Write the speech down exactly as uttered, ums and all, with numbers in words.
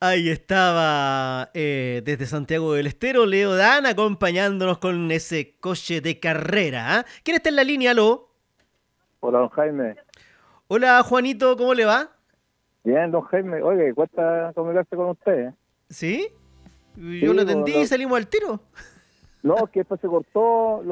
Ahí estaba eh, desde Santiago del Estero, Leo Dan, acompañándonos con ese coche de carrera. ¿Ah? ¿Quién está en la línea, aló? Hola, don Jaime. Hola, Juanito, ¿cómo le va? Bien, don Jaime. Oye, cuesta comunicarse con usted, ¿eh? ¿Sí? Yo lo Sí, pues, atendí y lo- salimos al tiro. no, que después se cortó,